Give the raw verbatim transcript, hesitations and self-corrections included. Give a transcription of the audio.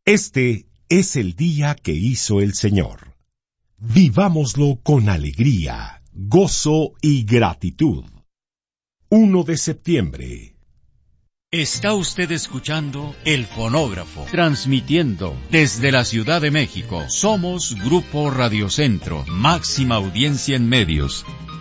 Este es el día que hizo el Señor. Vivámoslo con alegría, gozo y gratitud. primero de septiembre. Está usted escuchando El Fonógrafo, transmitiendo desde la Ciudad de México. Somos Grupo Radio Centro, máxima audiencia en medios.